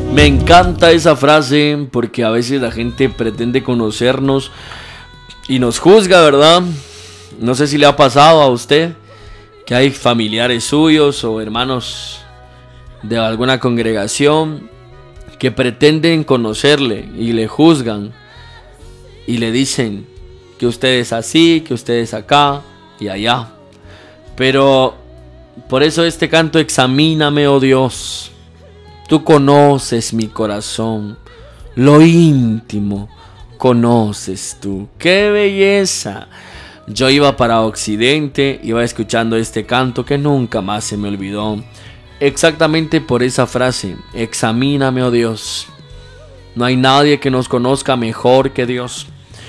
Me encanta esa frase porque a veces la gente pretende conocernos y nos juzga, ¿verdad? No sé si le ha pasado a usted que hay familiares suyos o hermanos de alguna congregación que pretenden conocerle y le juzgan y le dicen que usted es así, que usted es acá y allá. Pero por eso este canto: examíname, oh Dios. Tú conoces mi corazón, lo íntimo conoces tú. ¡Qué belleza! Yo iba para Occidente, iba escuchando este canto que nunca más se me olvidó. Exactamente por esa frase: examíname, oh Dios. No hay nadie que nos conozca mejor que Dios.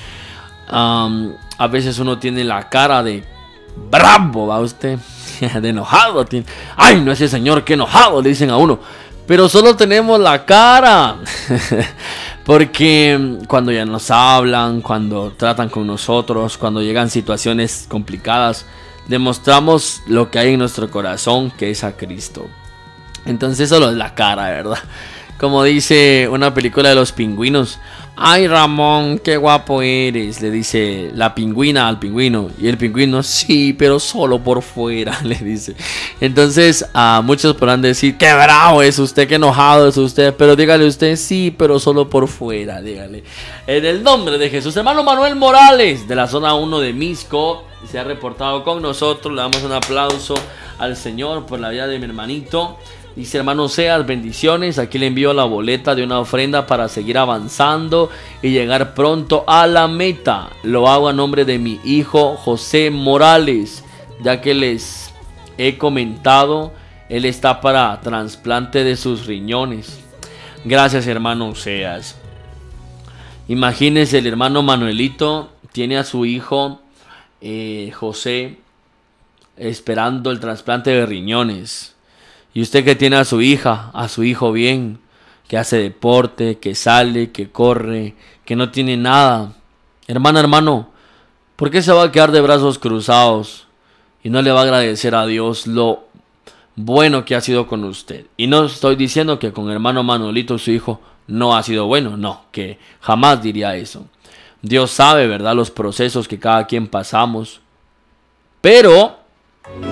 A veces uno tiene la cara de bravo, ¿va usted? De enojado. ¡Ay, no, ese señor, qué enojado! Le dicen a uno. Pero solo tenemos la cara. Porque cuando ya nos hablan, cuando tratan con nosotros, cuando llegan situaciones complicadas, demostramos lo que hay en nuestro corazón, que es a Cristo. Entonces solo es la cara, ¿verdad? Como dice una película de los pingüinos: ay, Ramón, qué guapo eres, le dice la pingüina al pingüino. Y el pingüino: sí, pero solo por fuera, le dice. Entonces a muchos podrán decir: qué bravo es usted, qué enojado es usted. Pero dígale usted: sí, pero solo por fuera, dígale. En el nombre de Jesús. Hermano Manuel Morales, de la zona 1 de Misco, se ha reportado con nosotros. Le damos un aplauso al Señor por la vida de mi hermanito. Dice: hermano Seas, bendiciones. Aquí le envío la boleta de una ofrenda para seguir avanzando y llegar pronto a la meta. Lo hago a nombre de mi hijo José Morales, ya que les he comentado, él está para trasplante de sus riñones. Gracias, hermano Seas. Imagínese, el hermano Manuelito tiene a su hijo José esperando el trasplante de riñones. Y usted que tiene a su hija, a su hijo bien, que hace deporte, que sale, que corre, que no tiene nada. Hermana, hermano, ¿por qué se va a quedar de brazos cruzados y no le va a agradecer a Dios lo bueno que ha sido con usted? Y no estoy diciendo que con hermano Manuelito, su hijo, no ha sido bueno. No, que jamás diría eso. Dios sabe, ¿verdad?, los procesos que cada quien pasamos. Pero